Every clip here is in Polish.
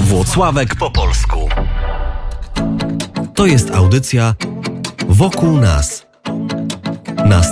Włocławek po polsku. To jest audycja Wokół nas na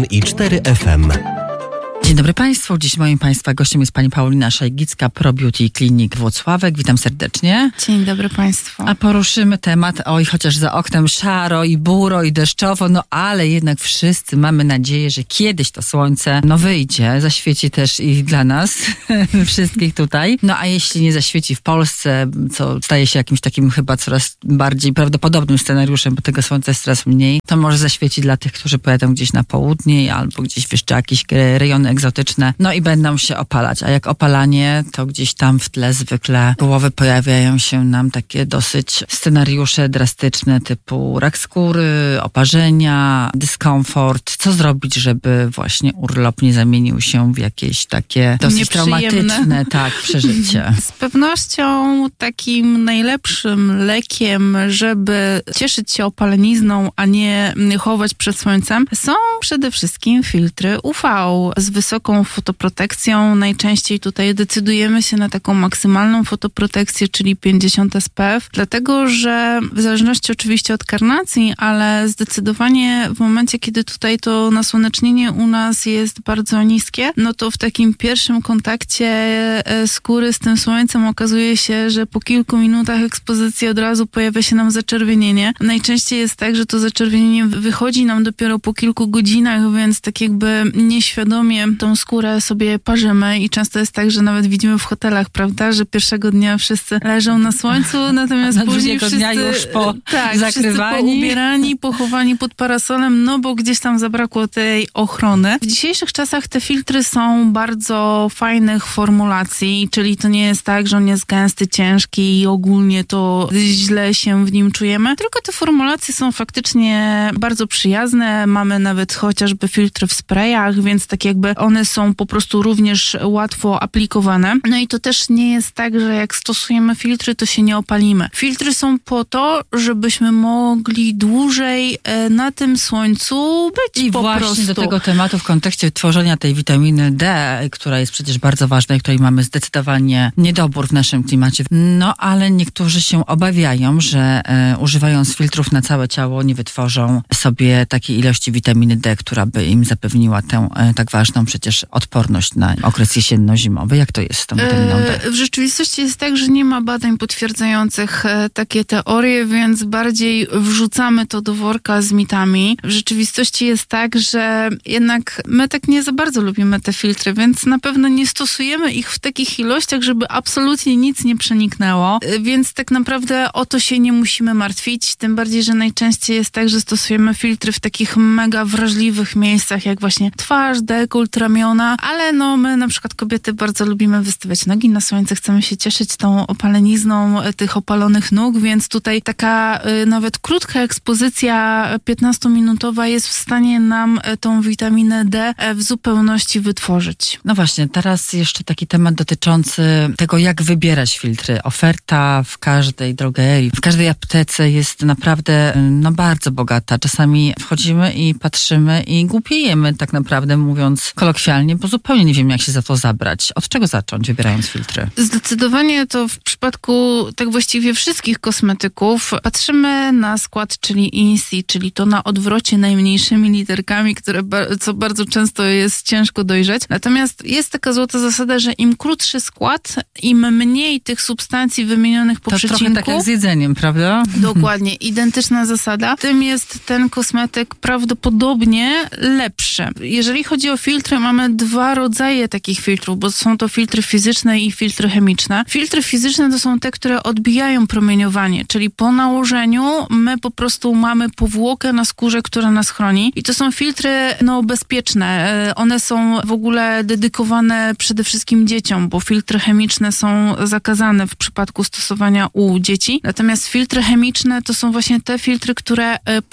101,4 FM. Dzień dobry Państwu. Dziś moim Państwa gościem jest pani Paulina Szajgicka, ProBeauty Clinic Włocławek. Witam serdecznie. Dzień dobry Państwu. A poruszymy temat, chociaż za oknem szaro i buro i deszczowo, ale jednak wszyscy mamy nadzieję, że kiedyś to słońce wyjdzie, zaświeci też i dla nas, wszystkich tutaj. A jeśli nie zaświeci w Polsce, co staje się jakimś takim chyba coraz bardziej prawdopodobnym scenariuszem, bo tego słońca jest coraz mniej, to może zaświeci dla tych, którzy pojadą gdzieś na południe albo gdzieś jeszcze jakieś rejony egzotyczne, i będą się opalać. A jak opalanie, to gdzieś tam w tle zwykle w głowy pojawiają się nam takie dosyć scenariusze drastyczne typu rak skóry, oparzenia, dyskomfort. Co zrobić, żeby właśnie urlop nie zamienił się w jakieś takie dosyć traumatyczne przeżycie? Z pewnością takim najlepszym lekiem, żeby cieszyć się opalenizną, a nie chować przed słońcem, są przede wszystkim filtry UV z wysoką fotoprotekcją. Najczęściej tutaj decydujemy się na taką maksymalną fotoprotekcję, czyli 50 SPF, dlatego że w zależności oczywiście od karnacji, ale zdecydowanie w momencie, kiedy tutaj to nasłonecznienie u nas jest bardzo niskie, to w takim pierwszym kontakcie skóry z tym słońcem okazuje się, że po kilku minutach ekspozycji od razu pojawia się nam zaczerwienienie. Najczęściej jest tak, że to zaczerwienienie wychodzi nam dopiero po kilku godzinach, więc tak jakby nieświadomie tą skórę sobie parzymy i często jest tak, że nawet widzimy w hotelach, prawda, że pierwszego dnia wszyscy leżą na słońcu, natomiast później wszyscy dnia już zakrywani, wszyscy poubierani, pochowani pod parasolem, bo gdzieś tam zabrakło tej ochrony. W dzisiejszych czasach te filtry są bardzo fajnych formulacji, czyli to nie jest tak, że on jest gęsty, ciężki i ogólnie to źle się w nim czujemy, tylko te formulacje są faktycznie bardzo przyjazne. Mamy nawet chociażby filtry w sprayach, więc tak jakby one są po prostu również łatwo aplikowane. I to też nie jest tak, że jak stosujemy filtry, to się nie opalimy. Filtry są po to, żebyśmy mogli dłużej na tym słońcu być. I po właśnie prostu do tego tematu w kontekście tworzenia tej witaminy D, która jest przecież bardzo ważna i której mamy zdecydowanie niedobór w naszym klimacie. Ale niektórzy się obawiają, że używając filtrów na całe ciało nie wytworzą sobie takiej ilości witaminy D, która by im zapewniła tę tak ważną przecież odporność na okres jesienno-zimowy. Jak to jest z tą witaminą D? W rzeczywistości jest tak, że nie ma badań potwierdzających takie teorie, więc bardziej wrzucamy to do worka z mitami. W rzeczywistości jest tak, że jednak my tak nie za bardzo lubimy te filtry, więc na pewno nie stosujemy ich w takich ilościach, żeby absolutnie nic nie przeniknęło, więc tak naprawdę o to się nie musimy martwić, tym bardziej, że najczęściej jest tak, że stosujemy filtry w takich mega wrażliwych miejscach, jak właśnie twarz, dekolt, ramiona, ale my na przykład kobiety bardzo lubimy wystawiać nogi na słońce, chcemy się cieszyć tą opalenizną tych opalonych nóg, więc tutaj taka nawet krótka ekspozycja 15-minutowa jest w stanie nam tą witaminę D w zupełności wytworzyć. Właśnie, teraz jeszcze taki temat dotyczący tego, jak wybierać filtry. Oferta w każdej drogerii, w każdej aptece jest naprawdę bardzo bogata. Czasami wchodzimy i patrzymy i głupiejemy tak naprawdę, mówiąc kolokwialnie, bo zupełnie nie wiem, jak się za to zabrać. Od czego zacząć, wybierając filtry? Zdecydowanie to w przypadku tak właściwie wszystkich kosmetyków patrzymy na skład, czyli INSI, czyli to na odwrocie najmniejszymi literkami, co bardzo często jest ciężko dojrzeć. Natomiast jest taka złota zasada, że im krótszy skład, im mniej tych substancji wymienionych po przecinku. To trochę tak jak z jedzeniem, prawda? Dokładnie, identyczna zasada. Tym jest ten kosmetyk prawdopodobnie lepszy. Jeżeli chodzi o filtry, mamy dwa rodzaje takich filtrów, bo są to filtry fizyczne i filtry chemiczne. Filtry fizyczne to są te, które odbijają promieniowanie, czyli po nałożeniu my po prostu mamy powłokę na skórze, która nas chroni. I to są filtry bezpieczne. One są w ogóle dedykowane przede wszystkim dzieciom, bo filtry chemiczne są zakazane w przypadku stosowania u dzieci. Natomiast filtry chemiczne to są właśnie te filtry, które po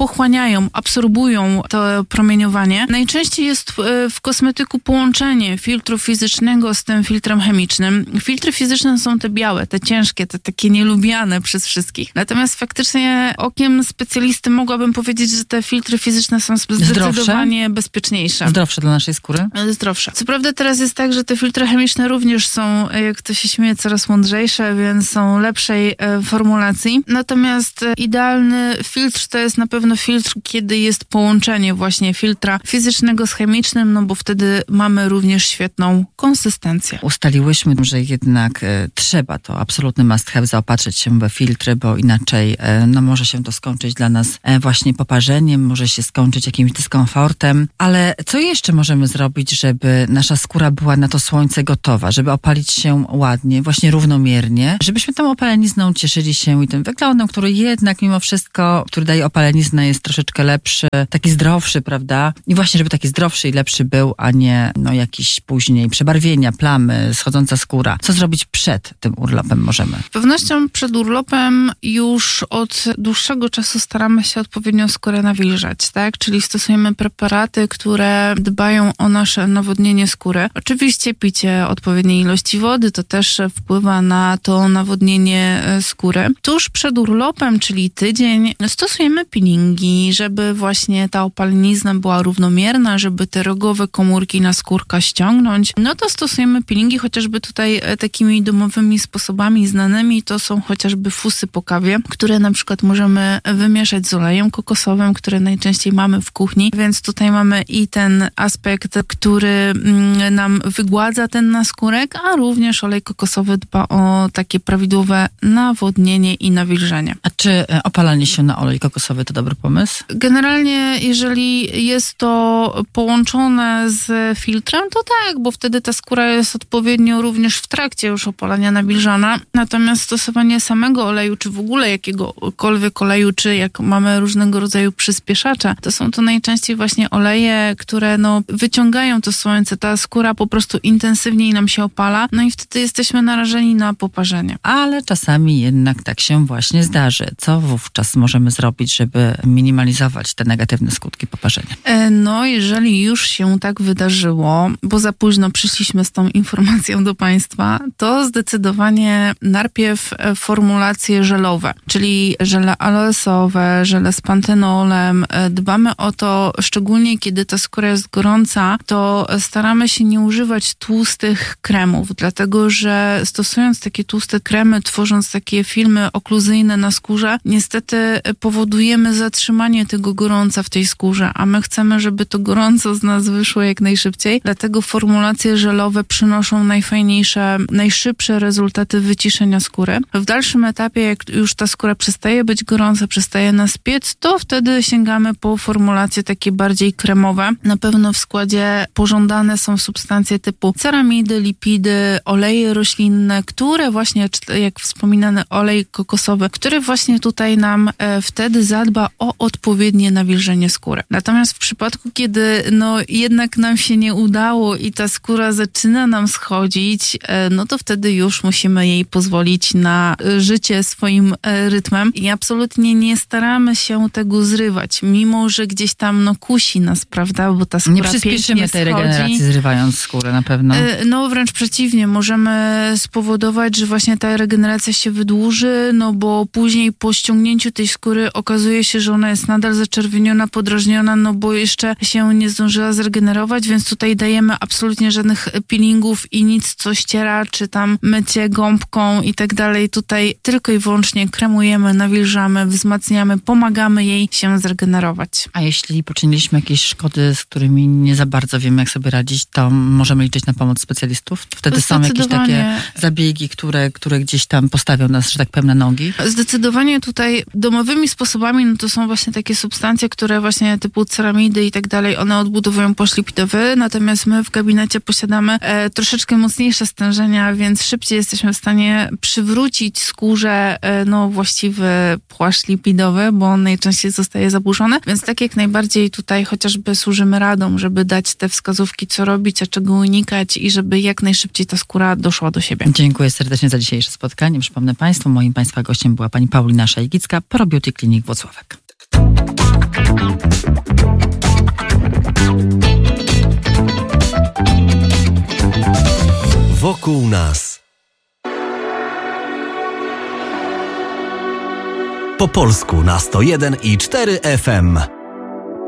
pochłaniają, absorbują to promieniowanie. Najczęściej jest w kosmetyku połączenie filtru fizycznego z tym filtrem chemicznym. Filtry fizyczne są te białe, te ciężkie, te takie nielubiane przez wszystkich. Natomiast faktycznie okiem specjalisty mogłabym powiedzieć, że te filtry fizyczne są zdecydowanie bezpieczniejsze. Zdrowsze dla naszej skóry? Zdrowsze. Co prawda teraz jest tak, że te filtry chemiczne również są, jak to się śmieje, coraz mądrzejsze, więc są lepszej formulacji. Natomiast idealny filtr to jest na pewno filtr, kiedy jest połączenie właśnie filtra fizycznego z chemicznym, no bo wtedy mamy również świetną konsystencję. Ustaliłyśmy, że jednak trzeba to absolutny must have zaopatrzyć się we filtry, bo inaczej no może się to skończyć dla nas właśnie poparzeniem, może się skończyć jakimś dyskomfortem. Ale co jeszcze możemy zrobić, żeby nasza skóra była na to słońce gotowa, żeby opalić się ładnie, właśnie równomiernie, żebyśmy tą opalenizną cieszyli się i tym wyglądem, który jednak mimo wszystko, który daje opaleniznę, jest troszeczkę lepszy, taki zdrowszy, prawda? I właśnie, żeby taki zdrowszy i lepszy był, a nie jakiś później przebarwienia, plamy, schodząca skóra. Co zrobić przed tym urlopem możemy? Z pewnością przed urlopem już od dłuższego czasu staramy się odpowiednio skórę nawilżać, tak? Czyli stosujemy preparaty, które dbają o nasze nawodnienie skóry. Oczywiście picie odpowiedniej ilości wody to też wpływa na to nawodnienie skóry. Tuż przed urlopem, czyli tydzień, stosujemy peelingi, żeby właśnie ta opalenizna była równomierna, żeby te rogowe komórki naskórka ściągnąć. No to stosujemy peelingi, chociażby tutaj takimi domowymi sposobami znanymi to są chociażby fusy po kawie, które na przykład możemy wymieszać z olejem kokosowym, które najczęściej mamy w kuchni, więc tutaj mamy i ten aspekt, który nam wygładza ten naskórek, a również olej kokosowy dba o takie prawidłowe nawodnienie i nawilżenie. A czy opalanie się na olej kokosowy to dobry pomysł? Generalnie, jeżeli jest to połączone z filtrem, to tak, bo wtedy ta skóra jest odpowiednio również w trakcie już opalania nawilżana. Natomiast stosowanie samego oleju, czy w ogóle jakiegokolwiek oleju, czy jak mamy różnego rodzaju przyspieszacze, to są to najczęściej właśnie oleje, które wyciągają to słońce. Ta skóra po prostu intensywniej nam się opala, no i wtedy jesteśmy narażeni na poparzenie. Ale czasami jednak tak się właśnie zdarzy. Co wówczas możemy zrobić, żeby minimalizować te negatywne skutki poparzenia? No, jeżeli już się tak wydarzyło, bo za późno przyszliśmy z tą informacją do Państwa, to zdecydowanie najpierw formulacje żelowe, czyli żele aloesowe, żele z pantenolem. Dbamy o to, szczególnie kiedy ta skóra jest gorąca, to staramy się nie używać tłustych kremów, dlatego że stosując takie tłuste kremy, tworząc takie filmy okluzyjne na skórze, niestety powodujemy zatrzymanie tego gorąca w tej skórze, a my chcemy, żeby to gorąco z nas wyszło jak najszybciej, dlatego formulacje żelowe przynoszą najfajniejsze, najszybsze rezultaty wyciszenia skóry. W dalszym etapie, jak już ta skóra przestaje być gorąca, przestaje nas piec, to wtedy sięgamy po formulacje takie bardziej kremowe. Na pewno w składzie pożądane są substancje typu ceramidy, lipidy, oleje roślinne, które właśnie, jak wspominany olej kokosowy, który właśnie tutaj nam wtedy zadba o odpowiednie nawilżenie skóry. Natomiast w przypadku, kiedy jednak nam się nie udało i ta skóra zaczyna nam schodzić, no to wtedy już musimy jej pozwolić na życie swoim rytmem i absolutnie nie staramy się tego zrywać, mimo że gdzieś tam kusi nas, prawda, bo ta skóra nie przyspieszymy tej regeneracji, zrywając skórę na pewno. No wręcz przeciwnie, możemy spowodować, że właśnie ta regeneracja się wydłuży, no bo później po ściągnięciu tej skóry okazuje się, że ona jest nadal zaczerwieniona, podrażniona, no bo jeszcze się nie zdążyła zregenerować, więc tutaj dajemy absolutnie żadnych peelingów i nic, co ściera, czy tam mycie gąbką i tak dalej. Tutaj tylko i wyłącznie kremujemy, nawilżamy, wzmacniamy, pomagamy jej się zregenerować. A jeśli poczyniliśmy jakieś szkody, z którymi nie za bardzo wiemy, jak sobie radzić, to możemy liczyć na pomoc specjalistów? Wtedy są jakieś takie zabiegi, które gdzieś tam postawią nas, że tak powiem, na nogi? Zdecydowanie tutaj domowymi sposobami, to są właśnie takie substancje, które właśnie typu ceramidy i tak dalej, one odbudowują płaszcz lipidowy, natomiast my w gabinecie posiadamy troszeczkę mocniejsze stężenia, więc szybciej jesteśmy w stanie przywrócić skórze właściwy płaszcz lipidowy, bo on najczęściej zostaje zaburzony, więc tak jak najbardziej tutaj chociażby służymy radą, żeby dać te wskazówki, co robić, a czego unikać i żeby jak najszybciej ta skóra doszła do siebie. Dziękuję serdecznie za dzisiejsze spotkanie. Przypomnę Państwu, moim Państwa gościem była pani Paulina Szajgicka, ProBeauty Clinic Włocławek. Wokół nas. Po polsku na 101,4 FM.